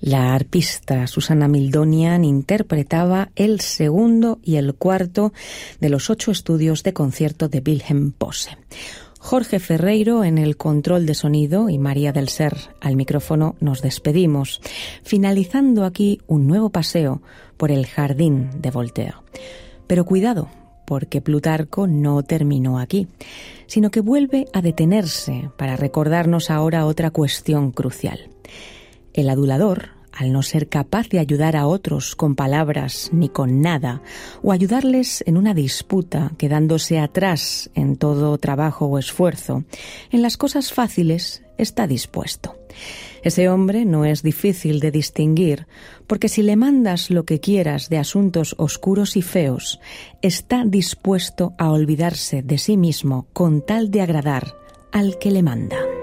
La arpista Susanna Mildonian interpretaba el segundo y el cuarto de los 8 estudios de concierto de Wilhelm Posse. Jorge Ferreiro en el control de sonido y María del Ser al micrófono. Nos despedimos, finalizando aquí un nuevo paseo por el jardín de Voltaire. Pero cuidado, porque Plutarco no terminó aquí, sino que vuelve a detenerse para recordarnos ahora otra cuestión crucial. El adulador, al no ser capaz de ayudar a otros con palabras ni con nada, o ayudarles en una disputa, quedándose atrás en todo trabajo o esfuerzo, en las cosas fáciles está dispuesto. Ese hombre no es difícil de distinguir, porque si le mandas lo que quieras de asuntos oscuros y feos, está dispuesto a olvidarse de sí mismo con tal de agradar al que le manda.